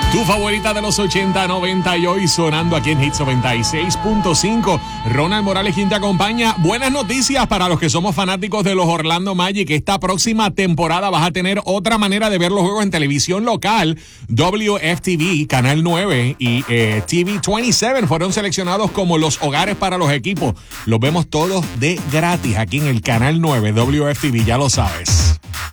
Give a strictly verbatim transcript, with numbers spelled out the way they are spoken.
Tu favorita de los ochenta, noventa y hoy sonando aquí en Hits noventa y seis punto cinco. Ronald Morales, quien te acompaña. Buenas noticias para los que somos fanáticos de los Orlando Magic. Esta próxima temporada vas a tener otra manera de ver los juegos en televisión local. W F T V, Canal nueve y eh, T V veintisiete fueron seleccionados como los hogares para los equipos. Los vemos todos de gratis aquí en el Canal nueve, W F T V, ya lo sabes.